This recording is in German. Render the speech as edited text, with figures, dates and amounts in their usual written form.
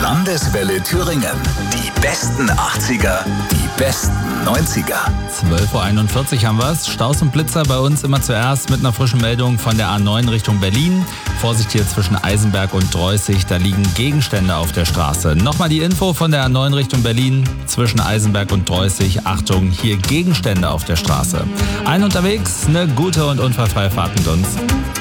Landeswelle Thüringen. Die besten 80er, die besten 90er. 12.41 Uhr haben wir es. Staus und Blitzer bei uns immer zuerst mit einer frischen Meldung von der A9 Richtung Berlin. Vorsicht hier zwischen Eisenberg und Dreußig, da liegen Gegenstände auf der Straße. Nochmal die Info von der A9 Richtung Berlin. Zwischen Eisenberg und Dreußig, Achtung, hier Gegenstände auf der Straße. Allen unterwegs, eine gute und unfallfreie Fahrt mit uns.